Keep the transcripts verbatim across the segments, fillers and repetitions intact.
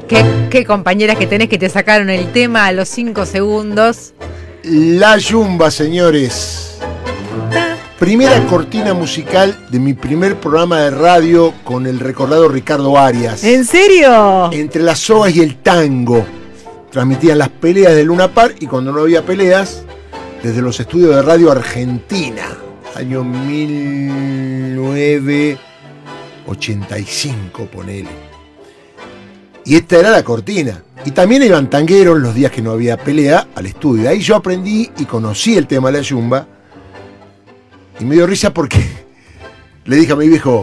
¿Qué, qué compañeras que tenés que te sacaron el tema a los cinco segundos? La Yumba, señores. Primera cortina musical de mi primer programa de radio con el recordado Ricardo Arias. ¿En serio? Entre las sogas y el tango. Transmitían las peleas de Luna Par y cuando no había peleas, desde los estudios de Radio Argentina. Año mil novecientos ochenta y cinco, ponele. Y esta era la cortina. Y también iban tangueros los días que no había pelea al estudio. Ahí yo aprendí y conocí el tema de la Yumba. Y me dio risa porque le dije a mi viejo,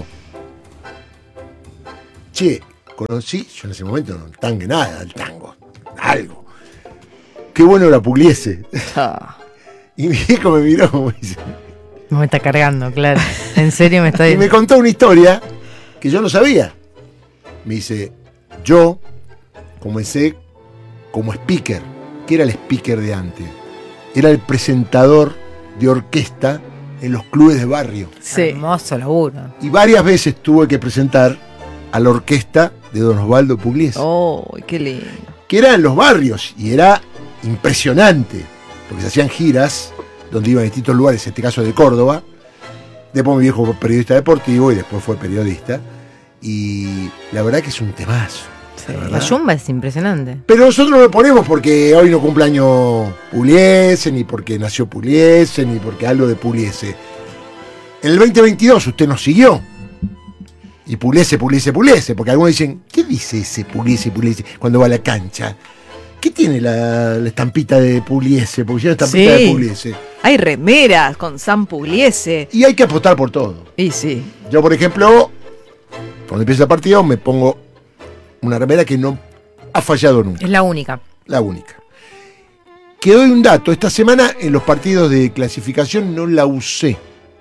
che, conocí, yo en ese momento no tangue nada, el tango, algo. Qué bueno era Pugliese. Ah. Y mi viejo me miró como dice. No me está cargando, claro. En serio me está Y me contó una historia que yo no sabía. Me dice, yo comencé como speaker. ¿Qué era el speaker de antes? Era el presentador de orquesta en los clubes de barrio. Sí. Hermoso laburo. Y varias veces tuve que presentar a la orquesta de Don Osvaldo Pugliese. Oh, qué lindo. Que era en los barrios y era impresionante. Porque se hacían giras donde iban a distintos lugares, en este caso de Córdoba. Después mi viejo fue periodista deportivo y después fue periodista. Y la verdad que es un temazo. Sí. La Yumba es impresionante. Pero nosotros no lo ponemos porque hoy no cumpleaños Pugliese, ni porque nació Pugliese, ni porque algo de Pugliese. En el veinte veintidós usted nos siguió. Y Pugliese, Pugliese, Pugliese. Porque algunos dicen, ¿qué dice ese Pugliese, Pugliese cuando va a la cancha? ¿Qué tiene la, la estampita de Pugliese? Porque yo la estampita Sí. de Pugliese. Hay remeras con San Pugliese. Y hay que apostar por todo. Y sí. Yo, por ejemplo, cuando empieza el partido me pongo una remera que no ha fallado nunca. Es la única. La única. Que doy un dato. Esta semana en los partidos de clasificación no la usé.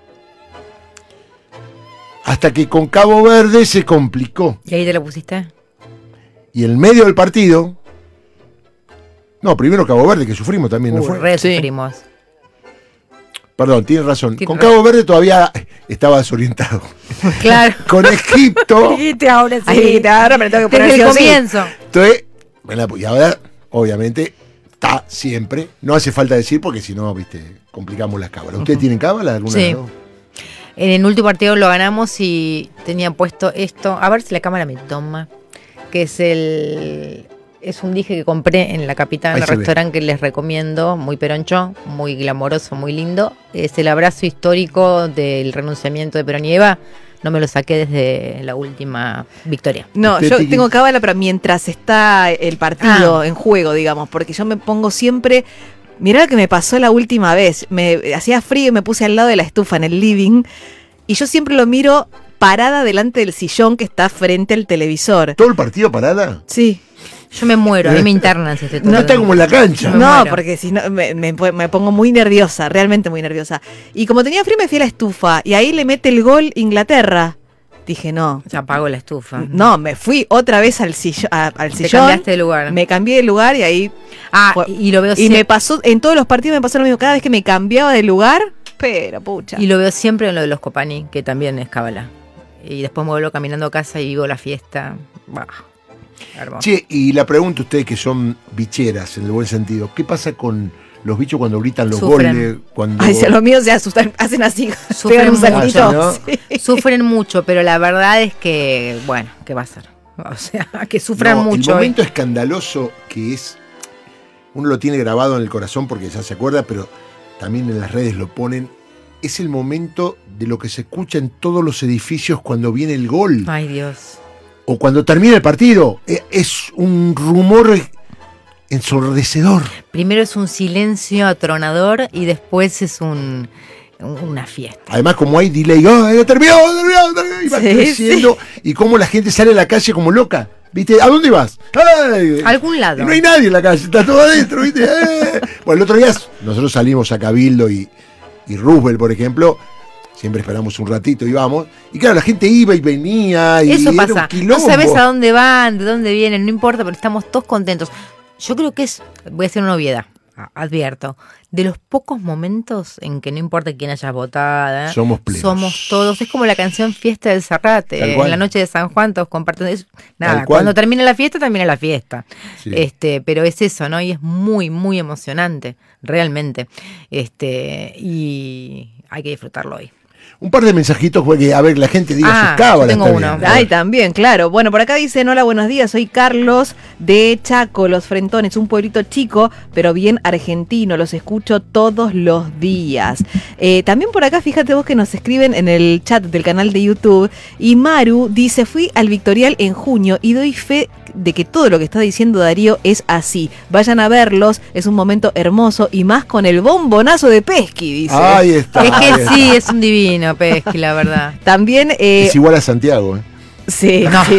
Hasta que con Cabo Verde se complicó. ¿Y ahí te la pusiste? Y en medio del partido... No, primero Cabo Verde, que sufrimos también, ¿no Uh, fue? re Sí. sufrimos. Perdón, tienes razón. Tiene Con razón. Cabo Verde todavía estaba desorientado. Claro. Con Egipto... Dijiste ahora sí. Ahí te agarra, me tengo que poner Desde el sí o sí. comienzo. Entonces, me la pu- y ahora, obviamente, está siempre. No hace falta decir porque si no, viste, complicamos las cábalas. ¿Ustedes tienen cábala alguna? Sí. No? En el último partido lo ganamos y tenía puesto esto. A ver si la cámara me toma. Que es el. Es un dije que compré en La Capitana, Ahí un se ve. restaurante que les recomiendo, muy peroncho, muy glamoroso, muy lindo. Es el abrazo histórico del renunciamiento de Perón y Eva. No me lo saqué desde la última victoria. No, Usted yo tiene- tengo cábala, pero mientras está el partido Ah. en juego, digamos, porque yo me pongo siempre. Mirá lo que me pasó la última vez. Me hacía frío y me puse al lado de la estufa en el living. Y yo siempre lo miro parada delante del sillón que está frente al televisor. ¿Todo el partido parada? Sí. Yo me muero, a mí me internan si estoy No está como en la cancha. Me No, muero. porque si no me, me- me pongo muy nerviosa, realmente muy nerviosa. Y como tenía frío me fui a la estufa y ahí le mete el gol Inglaterra. Dije, no. Ya apago la estufa. No, me fui otra vez al, sillo- a- al Te sillón. cambiaste de lugar. Me cambié de lugar y ahí. Ah, fue- y lo veo Y siempre. me pasó, en todos los partidos me pasó lo mismo. Cada vez que me cambiaba de lugar, pero pucha. Y lo veo siempre en lo de los Copani, que también es cábala. Y después me vuelvo caminando a casa y vivo la fiesta. Bah, hermoso. Che, y la pregunto a ustedes que son bicheras en el buen sentido. ¿Qué pasa con los bichos cuando gritan los Sufren. goles? Cuando... Ay, si a los míos se asustan, hacen así, Sufren pegan un mucho. saltito. Ah, Sí. Sufren mucho, pero la verdad es que, bueno, ¿qué va a ser? O sea, que sufran No, mucho. El momento escandaloso que es, uno lo tiene grabado en el corazón porque ya se acuerda, pero también en las redes lo ponen, es el momento de lo que se escucha en todos los edificios cuando viene el gol Ay, Dios. o cuando termina el partido. E- Es un rumor ensordecedor. Primero es un silencio atronador y después es un una fiesta. Además, como hay delay, ¡oh, ya terminó, terminó, terminó! Y va Sí, creciendo, y cómo la gente sale a la calle como loca. ¿Viste? ¿A dónde vas? ¡Ay! A algún lado. Y no hay nadie en la calle, está todo adentro, ¿viste? ¡Eh! Bueno, el otro día nosotros salimos a Cabildo y, y Roosevelt, por ejemplo, siempre esperamos un ratito y vamos. Y claro, la gente iba y venía y Eso era un pasa. No quilombo. sabes a dónde van, de dónde vienen, no importa, pero estamos todos contentos. Yo creo que es, voy a hacer una obviedad. advierto, de los pocos momentos en que no importa quién haya votado, somos plenos. Somos todos. Es como la canción Fiesta del Serrat, eh, en la noche de San Juan todos comparten eso. Nada, cuando termina la fiesta, termina la fiesta. Sí. Este, pero es eso, ¿no? Y es muy, muy emocionante, realmente. Este, y hay que disfrutarlo hoy. Un par de mensajitos, porque a ver, la gente diga ah, sus cábalas. Tengo uno. Ay, también, claro. Bueno, por acá dicen, hola, buenos días, soy Carlos de Chaco, Los Frentones, un pueblito chico, pero bien argentino, los escucho todos los días. Eh, también por acá, fíjate vos que nos escriben en el chat del canal de YouTube, y Maru dice, fui al Victorial en junio y doy fe de que todo lo que está diciendo Darío es así. Vayan a verlos, es un momento hermoso y más con el bombonazo de Pesky, dice. Ahí está. Es que sí, es un divino Pesky, la verdad. También eh, es igual a Santiago, ¿eh? Sí, no, sí.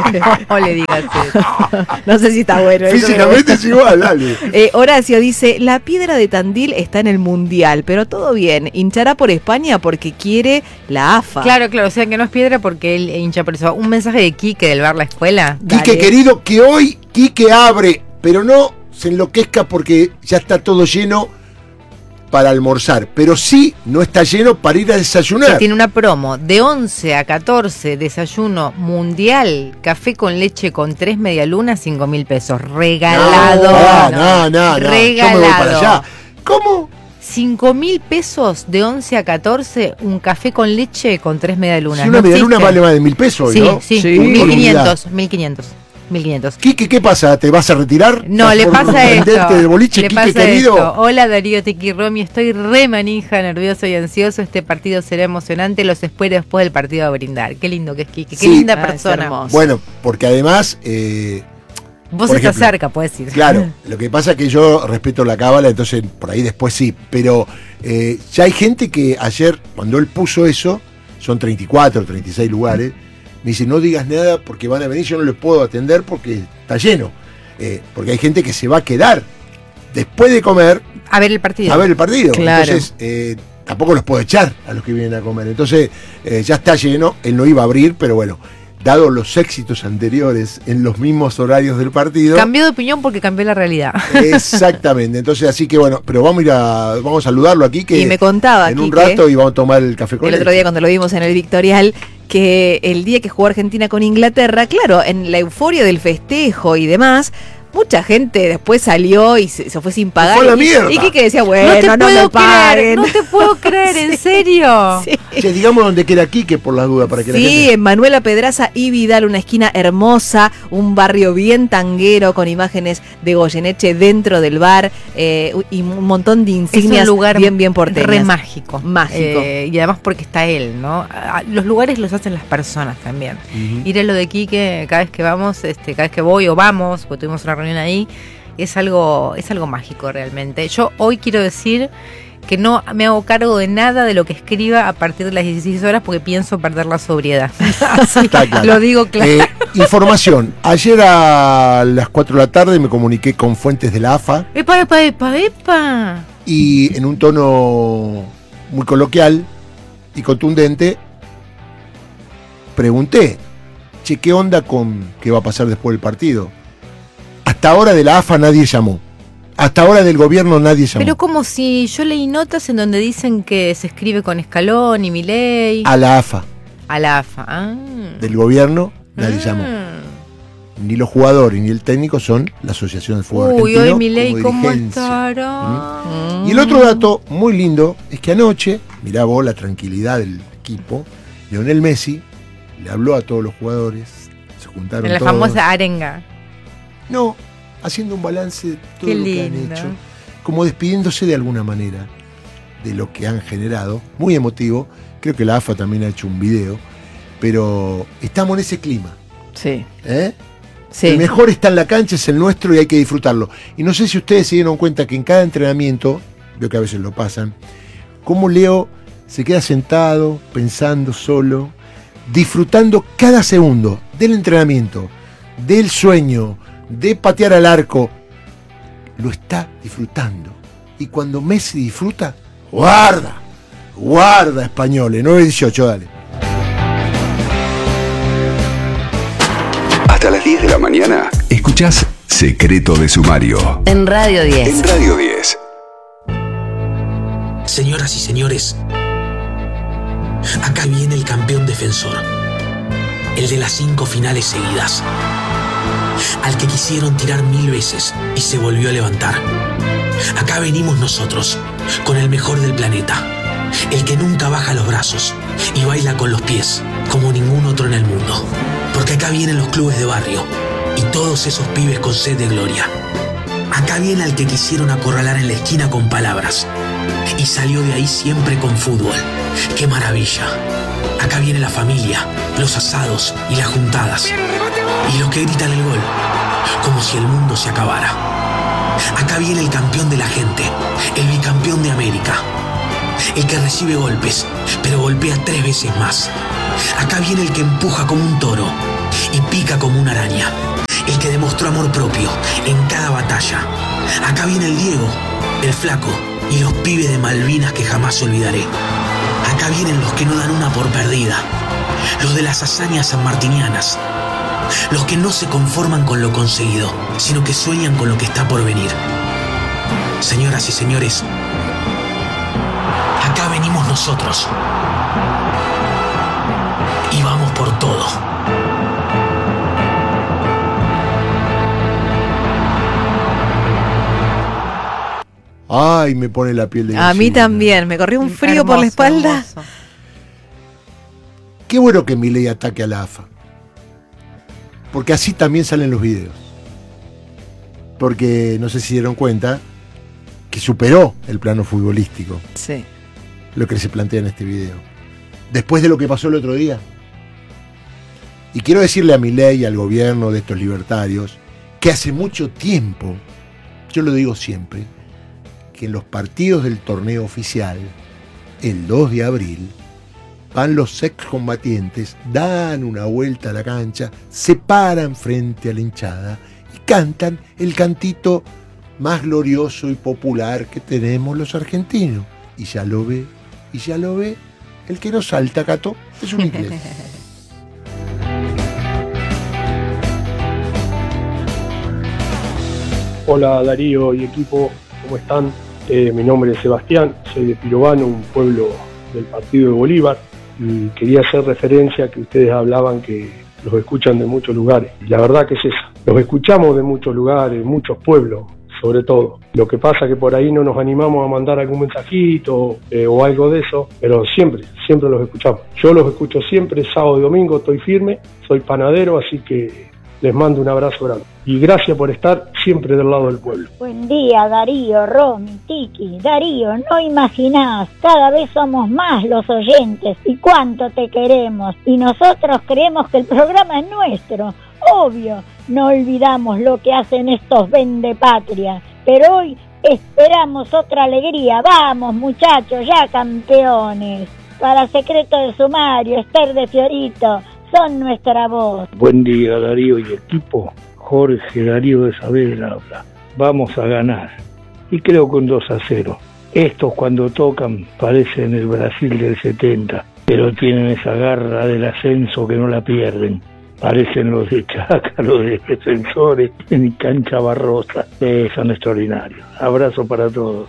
no le digas eso. No sé si está bueno. Físicamente es igual, dale. Eh, Horacio dice, la piedra de Tandil está en el Mundial, pero todo bien, hinchará por España porque quiere la A F A. Claro, claro, o sea que no es piedra porque él hincha por eso. Un mensaje de Quique del bar La Escuela. Quique, dale. Querido, que hoy Quique abre, pero no se enloquezca porque ya está todo lleno para almorzar, pero sí no está lleno para ir a desayunar. Que tiene una promo de once a catorce, desayuno mundial, café con leche con tres medialunas, cinco mil pesos. Regalado. No, no, no, no. Regalado. Yo me voy para allá. ¿Cómo? cinco mil pesos de once a catorce, un café con leche con tres medialunas. Si una no medialuna vale más de mil pesos, sí, ¿no? Sí, sí. mil quinientos, mil quinientos. mil quinientos. Quique, ¿qué pasa? ¿Te vas a retirar? No, le pasa esto. Del boliche, le Quique, pasa querido? Esto. Hola Darío, Tiki Romy, estoy re manija, nervioso y ansioso. Este partido será emocionante. Los espero después del partido a brindar. Qué lindo que es Quique, qué sí. linda ah, persona. Bueno, porque además... Eh, Vos estás ejemplo, cerca, puedes ir. Claro, lo que pasa es que yo respeto la cábala, entonces por ahí después sí. Pero eh, ya hay gente que ayer, cuando él puso eso, son treinta y cuatro, treinta y seis lugares, me dice, no digas nada porque van a venir, yo no les puedo atender porque está lleno. Eh, porque hay gente que se va a quedar después de comer a ver el partido. A ver el partido. Claro. Entonces, eh, tampoco los puedo echar a los que vienen a comer. Entonces, eh, ya está lleno, él no iba a abrir, pero bueno, dado los éxitos anteriores en los mismos horarios del partido. Cambió de opinión porque cambió la realidad. Exactamente. Entonces, así que bueno, pero vamos a ir a, vamos a saludarlo aquí, que y me contaba en aquí un rato y vamos a tomar el café con él. El otro día cuando lo vimos en el Victorial, que el día que jugó Argentina con Inglaterra, claro, en la euforia del festejo y demás, mucha gente después salió y se, se fue sin pagar. Fue a la y, mierda. y Quique decía, bueno, no, te no puedo me paguen. Creer, no te puedo creer, ¿en sí, serio? Sí. Che, digamos donde queda Quique por las dudas para que sí, la gente... en Manuela Pedraza y Vidal, una esquina hermosa, un barrio bien tanguero con imágenes de Goyeneche dentro del bar eh, y un montón de insignias. Es un lugar bien, bien porteñas. Re mágico. Mágico. Eh, y además porque está él, ¿no? Los lugares los hacen las personas también. Uh-huh. Ir a lo de Quique, cada vez que vamos, este, cada vez que voy o vamos, porque tuvimos una reunión ahí, es algo, es algo mágico realmente. Yo hoy quiero decir que no me hago cargo de nada de lo que escriba a partir de las dieciséis horas porque pienso perder la sobriedad. Así, claro. Lo digo claro. Eh, información. Ayer a las cuatro de la tarde me comuniqué con fuentes de la A F A. ¡Epa, epa, epa, epa! Y en un tono muy coloquial y contundente pregunté, che, ¿qué onda con qué va a pasar después del partido? Hasta ahora de la A F A nadie llamó. Hasta ahora del gobierno nadie llamó. Pero como si yo leí notas en donde dicen que se escribe con Scaloni, Milei. A la A F A. A la A F A. Ah. Del gobierno nadie ah. llamó. Ni los jugadores ni el técnico son la Asociación del Fútbol Argentino. Uy, hoy Milei, ¿cómo estará? ¿Mm? Y el otro dato muy lindo es que anoche, mirá vos la tranquilidad del equipo, Lionel Messi le habló a todos los jugadores, se juntaron en la todos. famosa arenga. No, haciendo un balance de todo Qué lo lindo. que han hecho, como despidiéndose de alguna manera de lo que han generado, muy emotivo. Creo que la A F A también ha hecho un video, pero estamos en ese clima. Sí. ¿Eh? Sí. El mejor está en la cancha, es el nuestro y hay que disfrutarlo. Y no sé si ustedes se dieron cuenta que en cada entrenamiento, veo que a veces lo pasan, cómo Leo se queda sentado, pensando solo, disfrutando cada segundo del entrenamiento, del sueño, de patear al arco, lo está disfrutando. Y cuando Messi disfruta, guarda, guarda, españoles, nueve dieciocho, dale. Hasta las diez de la mañana, escuchás Secreto de Sumario. En Radio diez. En Radio diez. Señoras y señores, acá viene el campeón defensor, el de las cinco finales seguidas, al que quisieron tirar mil veces y se volvió a levantar. Acá venimos nosotros, con el mejor del planeta, el que nunca baja los brazos y baila con los pies como ningún otro en el mundo. Porque acá vienen los clubes de barrio y todos esos pibes con sed de gloria. Acá viene al que quisieron acorralar en la esquina con palabras y salió de ahí siempre con fútbol. ¡Qué maravilla! Acá viene la familia, los asados y las juntadas y los que gritan el gol como si el mundo se acabara. Acá viene el campeón de la gente, el bicampeón de América, el que recibe golpes pero golpea tres veces más. Acá viene el que empuja como un toro y pica como una araña, el que demostró amor propio en cada batalla. Acá viene el Diego, el Flaco y los pibes de Malvinas que jamás olvidaré. Acá vienen los que no dan una por perdida, los de las hazañas sanmartinianas, los que no se conforman con lo conseguido, sino que sueñan con lo que está por venir. Señoras y señores, acá venimos nosotros y vamos por todo. Ay, me pone la piel de gallina. A mí también, me corrió un frío hermoso, por la espalda. Hermoso. Qué bueno que Milei ataque a la A F A. Porque así también salen los videos. Porque no sé si dieron cuenta que superó el plano futbolístico. Sí. Lo que se plantea en este video. Después de lo que pasó el otro día. Y quiero decirle a Milei y al gobierno de estos libertarios que hace mucho tiempo, yo lo digo siempre, que en los partidos del torneo oficial, el dos de abril, van los excombatientes, dan una vuelta a la cancha, se paran frente a la hinchada y cantan el cantito más glorioso y popular que tenemos los argentinos. Y ya lo ve, y ya lo ve, el que no salta, Cato, es un inglés. Hola Darío y equipo, ¿cómo están? Eh, mi nombre es Sebastián, soy de Pirovano, un pueblo del partido de Bolívar, y quería hacer referencia a que ustedes hablaban que los escuchan de muchos lugares. Y la verdad que es eso, los escuchamos de muchos lugares, muchos pueblos, sobre todo. Lo que pasa es que por ahí no nos animamos a mandar algún mensajito eh, o algo de eso, pero siempre, siempre los escuchamos. Yo los escucho siempre, sábado y domingo, estoy firme, soy panadero, así que les mando un abrazo grande. Y gracias por estar siempre del lado del pueblo. Buen día, Darío, Romy, Tiki. Darío, no imaginás, cada vez somos más los oyentes y cuánto te queremos. Y nosotros creemos que el programa es nuestro. Obvio, no olvidamos lo que hacen estos vendepatria. Pero hoy esperamos otra alegría. Vamos, muchachos, ya campeones. Para Secreto de Sumario, Esther de Fiorito, son nuestra voz. Buen día, Darío y equipo. Jorge Darío de Saavedra habla. Vamos a ganar. Y creo que un dos a cero. Estos cuando tocan parecen el Brasil del setenta, pero tienen esa garra del ascenso que no la pierden. Parecen los de Chaca, los de Defensores, en cancha barrosa. Eh, son extraordinarios. Abrazo para todos.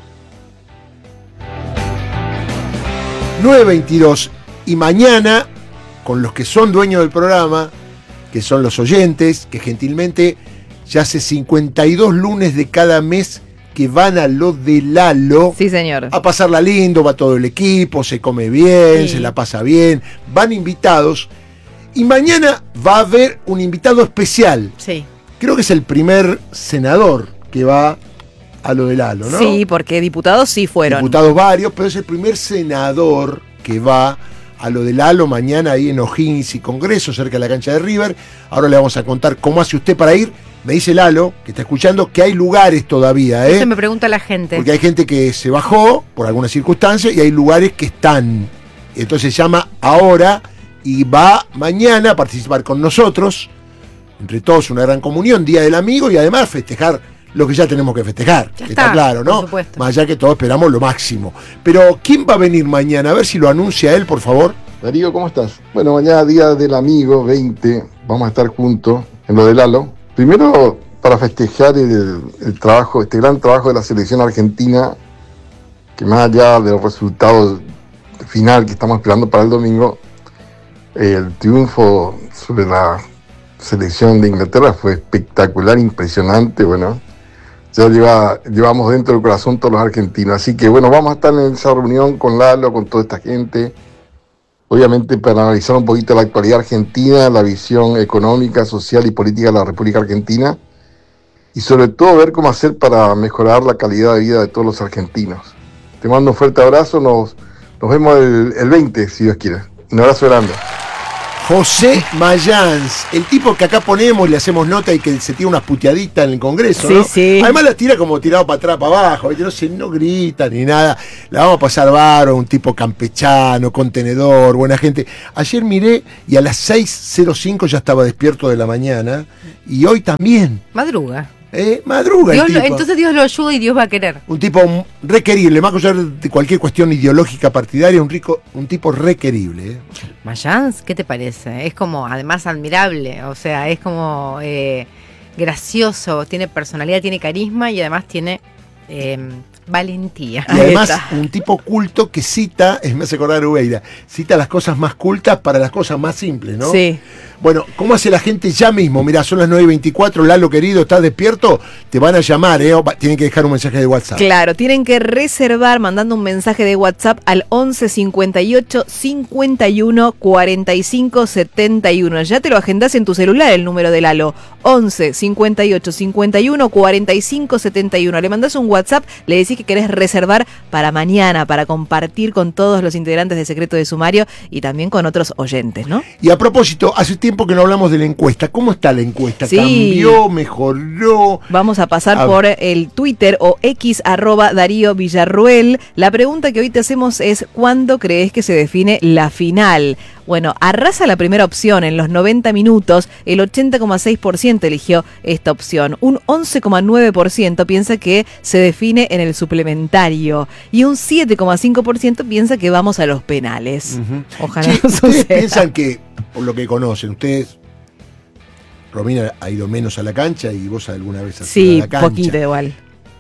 nueve veintidós. Y mañana, con los que son dueños del programa, que son los oyentes, que gentilmente ya hace cincuenta y dos lunes de cada mes que van a lo de Lalo. Sí, señor. A pasarla lindo, va todo el equipo, se come bien, sí, se la pasa bien, van invitados. Y mañana va a haber un invitado especial. Sí. Creo que es el primer senador que va a lo de Lalo, ¿no? Sí, porque diputados sí fueron. Diputados varios, pero es el primer senador que va a lo de Lalo mañana ahí en O'Higgins y Congreso, cerca de la cancha de River. Ahora le vamos a contar cómo hace usted para ir. Me dice Lalo, que está escuchando, que hay lugares todavía, ¿eh? Eso me pregunta la gente. Porque hay gente que se bajó por alguna circunstancia y hay lugares que están. Entonces llama ahora y va mañana a participar con nosotros. Entre todos una gran comunión, Día del Amigo, y además festejar lo que ya tenemos que festejar. Ya está, está claro, ¿no? Por supuesto. Más allá que todos esperamos lo máximo. Pero, ¿quién va a venir mañana? A ver si lo anuncia él, por favor. Darío, ¿cómo estás? Bueno, mañana Día del Amigo veinte, vamos a estar juntos en lo de Lalo. Primero, para festejar el, el trabajo, este gran trabajo de la selección argentina, que más allá del resultado final que estamos esperando para el domingo, el triunfo sobre la selección de Inglaterra fue espectacular, impresionante, bueno, ya lleva, llevamos dentro del corazón todos los argentinos, así que bueno, vamos a estar en esa reunión con Lalo, con toda esta gente, obviamente para analizar un poquito la actualidad argentina, la visión económica, social y política de la República Argentina, y sobre todo ver cómo hacer para mejorar la calidad de vida de todos los argentinos. Te mando un fuerte abrazo, nos, nos vemos el, el veinte, si Dios quiere. Un abrazo grande. José Mayans, el tipo que acá ponemos y le hacemos nota y que se tira unas puteaditas en el Congreso, sí, ¿no? Sí. Además las tira como tirado para atrás, para abajo, ¿viste? No se no grita ni nada. La vamos a pasar bárbaro, un tipo campechano, contenedor, buena gente. Ayer miré y a las seis cero cinco ya estaba despierto de la mañana y hoy también. Madruga. Eh, madruga Dios el lo, tipo. entonces Dios lo ayuda y Dios va a querer. Un tipo requerible, más allá de cualquier cuestión ideológica partidaria, un rico, un tipo requerible. ¿eh? Mayans, ¿qué te parece? Es como, además, admirable, o sea, es como eh, gracioso, tiene personalidad, tiene carisma y además tiene eh, valentía. Y además un tipo culto que cita, es me hace acordar a Ubeira, cita las cosas más cultas para las cosas más simples, ¿no? Sí. Bueno, ¿cómo hace la gente ya mismo? Mirá, son las nueve y veinticuatro, Lalo querido, ¿estás despierto? Te van a llamar, ¿eh? O va- tienen que dejar un mensaje de WhatsApp. Claro, tienen que reservar mandando un mensaje de WhatsApp al once cincuenta y ocho cincuenta y uno cuarenta y cinco setenta y uno. Ya te lo agendás en tu celular el número de Lalo. once cincuenta y ocho cincuenta y uno cuarenta y cinco setenta y uno. Le mandás un WhatsApp, le decís que querés reservar para mañana, para compartir con todos los integrantes de Secreto de Sumario y también con otros oyentes, ¿no? Y a propósito, hace tiempo que no hablamos de la encuesta. ¿Cómo está la encuesta? Sí. ¿Cambió? ¿Mejoró? Vamos a pasar A por el Twitter o X arroba Darío Villarruel. La pregunta que hoy te hacemos es ¿cuándo crees que se define la final? Bueno, arrasa la primera opción en los noventa minutos, el ochenta coma seis por ciento eligió esta opción, un once coma nueve por ciento piensa que se define en el suplementario y un siete coma cinco por ciento piensa que vamos a los penales. Ujú. Ojalá Che, no ¿ustedes suceda. piensan que, por lo que conocen, ustedes, Romina ha ido menos a la cancha y vos alguna vez has ido Sí, a la cancha? poquito igual.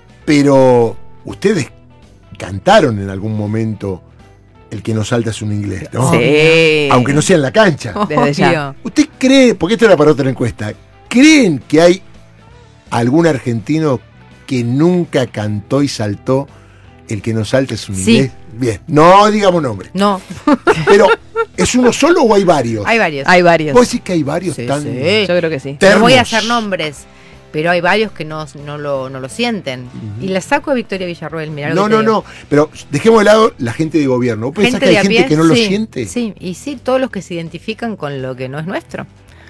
Pero ustedes cantaron en algún momento El que no salta es un inglés, ¿no? Sí. Aunque no sea en la cancha. Desde ya. ¿Usted cree, porque esto era para otra encuesta, creen que hay algún argentino que nunca cantó y saltó El que no salta es un Sí. inglés? Bien, no digamos nombre. No, Pero, ¿es uno solo o hay varios? hay varios. Hay varios. ¿Vos decís que hay varios Sí, tan sí. Yo creo que sí. No ternos? voy a hacer nombres, pero hay varios que no, no, lo, no lo sienten. Y la saco a Victoria Villarruel, mirá lo No, que te no, digo. no. Pero dejemos de lado la gente de gobierno. ¿Vos pensás que hay de a gente pie, que no lo sí, siente? Sí, y sí, todos los que se identifican con lo que no es nuestro.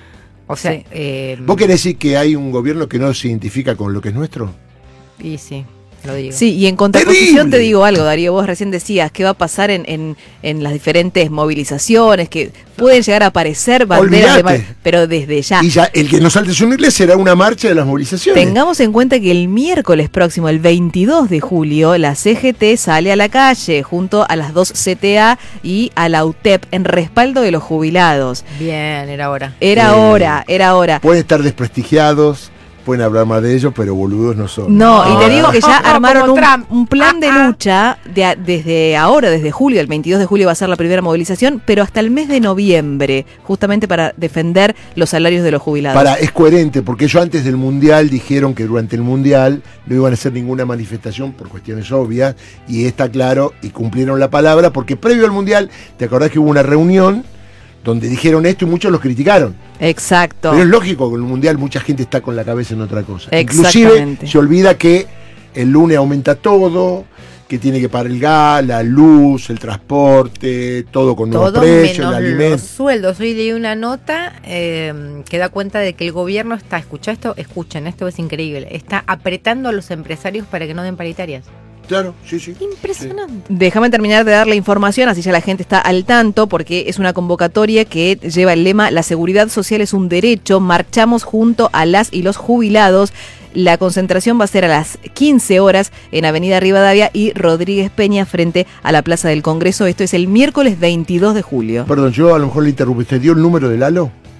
O sea, Sí. eh, ¿Vos querés decir que hay un gobierno que no se identifica con lo que es nuestro? y sí, lo digo. Sí, y en contraposición ¡Terrible! te digo algo, Darío, vos recién decías qué va a pasar en, en, en las diferentes movilizaciones, que pueden llegar a aparecer banderas de Olvídate. mar- pero desde ya. Y ya, el que no salte es un inglés será una marcha de las movilizaciones. Tengamos en cuenta que el miércoles próximo, el veintidós de julio, la C G T sale a la calle junto a las dos C T A y a la U T E P en respaldo de los jubilados. Bien, era hora. Era Sí. hora, era hora. Pueden estar desprestigiados, pueden hablar más de ellos, pero boludos no son. No, y te No. digo que ya Como armaron un, Trump. un plan de Ah, ah. lucha de a- desde ahora, desde julio, el veintidós de julio va a ser la primera movilización, pero hasta el mes de noviembre, justamente para defender los salarios de los jubilados. Para, es coherente, porque ellos antes del Mundial dijeron que durante el Mundial no iban a hacer ninguna manifestación por cuestiones obvias, y está claro, y cumplieron la palabra, porque previo al Mundial, ¿te acordás que hubo una reunión donde dijeron esto y muchos los criticaron? Exacto. Pero es lógico que en el Mundial mucha gente está con la cabeza en otra cosa. Exactamente. Inclusive se olvida que el lunes aumenta todo, que tiene que pagar el gas, la luz, el transporte, todo con nuevos Todo precios, el menos los alimento. sueldos. Hoy leí una nota eh, que da cuenta de que el gobierno está, escucha esto, escuchen, esto es increíble, está apretando a los empresarios para que no den paritarias. Claro, sí, sí. Impresionante. Déjame terminar de dar la información, así ya la gente está al tanto, porque es una convocatoria que lleva el lema La seguridad social es un derecho, marchamos junto a las y los jubilados. La concentración va a ser a las quince horas en Avenida Rivadavia y Rodríguez Peña frente a la Plaza del Congreso. Esto es el miércoles veintidós de julio. Perdón, yo a lo mejor le interrumpí. ¿Usted dio el número de Lalo?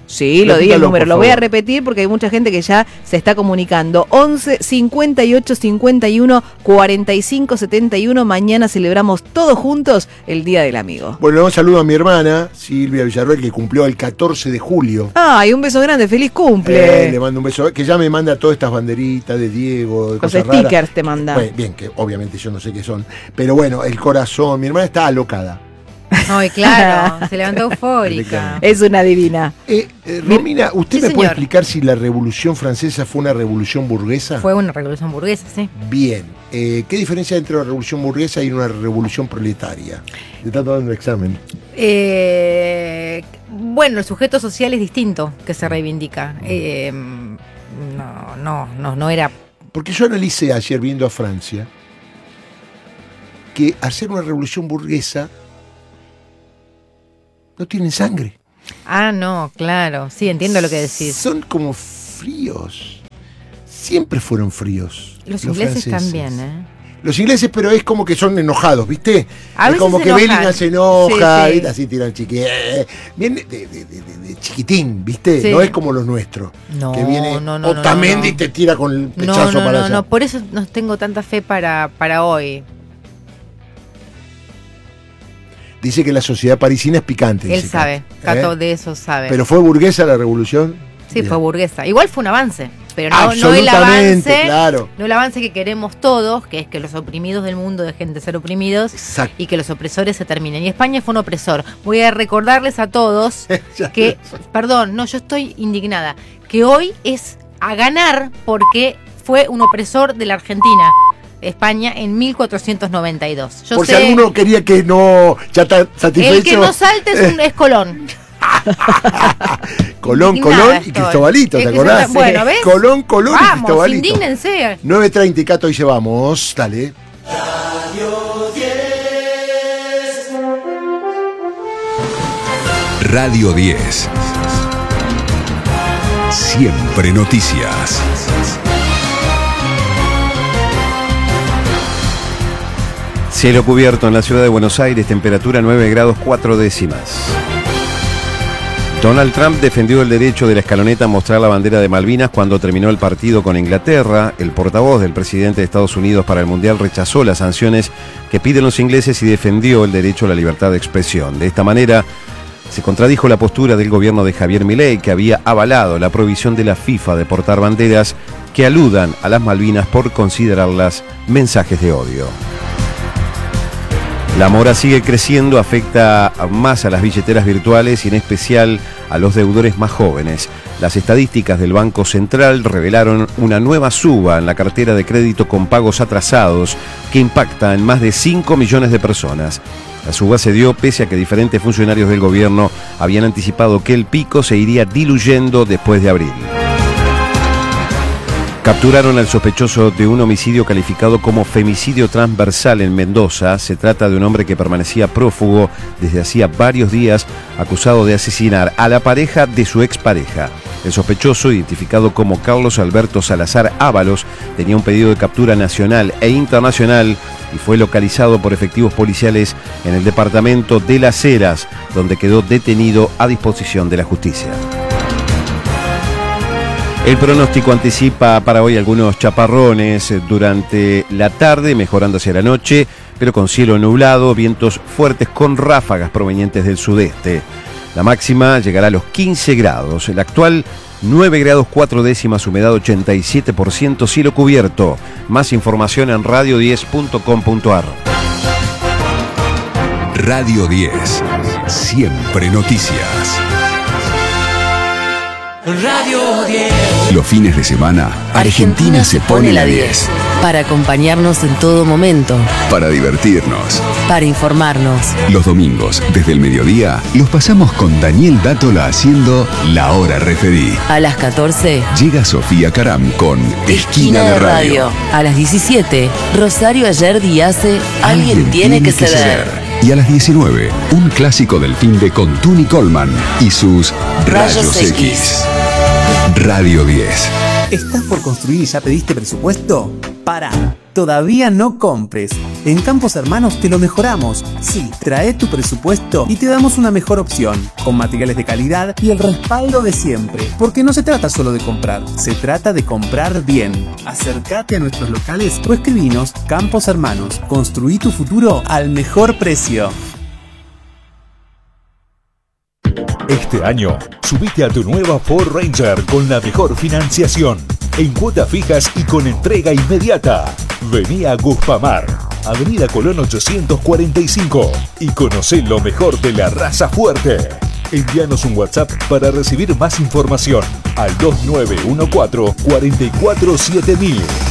Sí, lo di el número, lo voy a repetir porque hay mucha gente que ya se está comunicando. once cincuenta y ocho cincuenta y uno cuarenta y cinco setenta y uno. Mañana celebramos todos juntos el Día del Amigo. Bueno, un saludo a mi hermana, Silvia Villarroel, que cumplió el catorce de julio. Ay, un beso grande, feliz cumple. Eh, le mando un beso, que ya me manda todas estas banderitas de Diego, de Los cosas stickers raras. te manda. Bueno, bien, que obviamente yo no sé qué son. Pero bueno, el corazón, mi hermana está alocada. Ay, claro, se levantó eufórica. Es una divina. Eh, eh, Romina, ¿usted Sí, me señor. puede explicar si la Revolución Francesa fue una revolución burguesa? Fue una revolución burguesa, sí. Bien. Eh, ¿Qué diferencia hay entre una revolución burguesa y una revolución proletaria? Te está tomando un examen. Eh, bueno, el sujeto social es distinto que se reivindica. Eh, no, no, no, no era. Porque yo analicé ayer viendo a Francia que hacer una revolución burguesa no tienen sangre. Ah, no, claro. Sí, entiendo lo que decís. Son como fríos. Siempre fueron fríos. Los ingleses franceses. también, ¿eh? Los ingleses, pero es como que son enojados, ¿viste? A es veces como se que enojan. Bellingham se enoja, Sí, sí. ¿viste? Así tiran chiqui. eh, Bien de, de- de- de- de chiquitín, ¿viste? Sí. No es como los nuestros. No, que viene no, no, no, Otamendi no, y te tira con el No, pechazo no, para no, allá. no. Por eso no tengo tanta fe para, para hoy. Dice que la sociedad parisina es picante. Él dice sabe. Cato. Cato ¿Eh? de eso sabe. Pero fue burguesa la revolución. Sí, Bien. fue burguesa. Igual fue un avance, pero no, no el Absolutamente, avance, claro. no el avance que queremos todos, que es que los oprimidos del mundo dejen de ser oprimidos Exacto. y que los opresores se terminen. Y España fue un opresor. Voy a recordarles a todos Ya que, perdón, no, yo estoy indignada, que hoy es a ganar porque fue un opresor de la Argentina. España en mil cuatrocientos noventa y dos. Yo Por sé, si alguno quería que no ya está satisfecho. el que no salte es, un, es Colón. Colón, Indignada Colón y estoy. Cristobálito, Es ¿te que acordás? se- bueno, ¿ves? Colón, Colón y Vamos, Cristobálito. indígnense. nueve treinta y Cato y llevamos. Dale. Radio diez. Siempre noticias. Cielo cubierto en la ciudad de Buenos Aires, temperatura nueve grados cuatro décimas. Donald Trump defendió el derecho de la escaloneta a mostrar la bandera de Malvinas cuando terminó el partido con Inglaterra. El portavoz del presidente de Estados Unidos para el Mundial rechazó las sanciones que piden los ingleses y defendió el derecho a la libertad de expresión. De esta manera, se contradijo la postura del gobierno de Javier Milei, que había avalado la prohibición de la FIFA de portar banderas que aludan a las Malvinas por considerarlas mensajes de odio. La mora sigue creciendo, afecta más a las billeteras virtuales y en especial a los deudores más jóvenes. Las estadísticas del Banco Central revelaron una nueva suba en la cartera de crédito con pagos atrasados que impacta en más de cinco millones de personas. La suba se dio pese a que diferentes funcionarios del gobierno habían anticipado que el pico se iría diluyendo después de abril. Capturaron al sospechoso de un homicidio calificado como femicidio transversal en Mendoza. Se trata de un hombre que permanecía prófugo desde hacía varios días, acusado de asesinar a la pareja de su expareja. El sospechoso, identificado como Carlos Alberto Salazar Ábalos, tenía un pedido de captura nacional e internacional y fue localizado por efectivos policiales en el departamento de Las Heras, donde quedó detenido a disposición de la justicia. El pronóstico anticipa para hoy algunos chaparrones durante la tarde, mejorando hacia la noche, pero con cielo nublado, vientos fuertes con ráfagas provenientes del sudeste. La máxima llegará a los quince grados, el actual nueve grados cuatro décimas, humedad ochenta y siete por ciento, cielo cubierto. Más información en radio diez punto com punto ar. Radio diez. Siempre noticias. Radio diez. Los fines de semana, Argentina se pone la diez. Para acompañarnos en todo momento. Para divertirnos. Para informarnos. Los domingos, desde el mediodía, los pasamos con Daniel Dátola haciendo La Hora Referí. A las catorce. Llega Sofía Caram con Esquina de Radio. A las diecisiete. Rosario Ayer Diace. Alguien, Alguien tiene, tiene que, que ceder. ceder. Y a las diecinueve, un clásico del fin de con Tuni Coleman y sus Rayos, Rayos X. X. Radio diez. ¿Estás por construir y ya pediste presupuesto? Pará, todavía no compres. En Campos Hermanos te lo mejoramos. Sí, trae tu presupuesto y te damos una mejor opción, con materiales de calidad y el respaldo de siempre. Porque no se trata solo de comprar, se trata de comprar bien. Acércate a nuestros locales o escribinos. Campos Hermanos, construí tu futuro al mejor precio. Este año, subite a tu nueva Ford Ranger con la mejor financiación, en cuotas fijas y con entrega inmediata. Vení a Guspamar, Avenida Colón ochocientos cuarenta y cinco, y conocé lo mejor de la raza fuerte. Envíanos un WhatsApp para recibir más información al dos nueve uno cuatro, cuatro cuatro siete mil.